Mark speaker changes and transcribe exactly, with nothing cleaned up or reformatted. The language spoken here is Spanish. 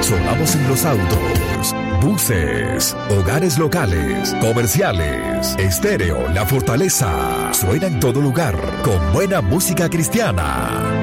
Speaker 1: Sonamos en los autos, buses, hogares locales, comerciales. Estéreo La Fortaleza. Suena en todo lugar con buena música cristiana.